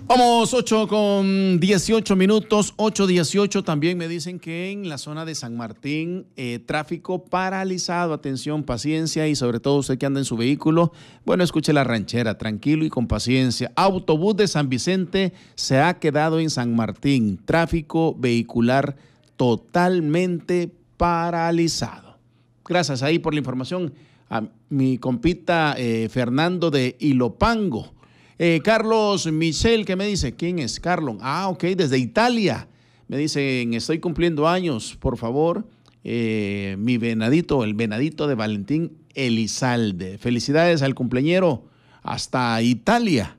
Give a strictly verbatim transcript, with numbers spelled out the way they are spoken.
Vamos, ocho con dieciocho minutos, ocho dieciocho. También me dicen que en la zona de San Martín, eh, tráfico paralizado. Atención, paciencia y sobre todo usted que anda en su vehículo, bueno, escuche la ranchera, tranquilo y con paciencia. Autobús de San Vicente se ha quedado en San Martín. Tráfico vehicular totalmente paralizado. Gracias ahí por la información a mi compita eh, Fernando de Ilopango. Eh, Carlos Michel, ¿qué me dice? ¿Quién es? Carlos. Ah, ok, desde Italia. Me dicen, estoy cumpliendo años, por favor. Eh, mi venadito, el venadito de Valentín Elizalde. Felicidades al cumpleañero hasta Italia.